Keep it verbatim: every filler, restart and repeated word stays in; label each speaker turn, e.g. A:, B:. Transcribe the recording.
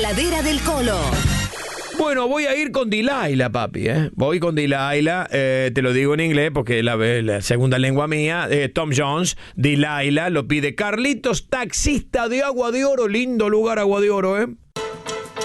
A: ladera del Colo.
B: Bueno, voy a ir con Delilah, papi, ¿eh? Voy con Delilah, eh, te lo digo en inglés porque es la, la segunda lengua mía. Eh, Tom Jones, Delilah, lo pide Carlitos, taxista de Agua de Oro. Lindo lugar, Agua de Oro, ¿eh?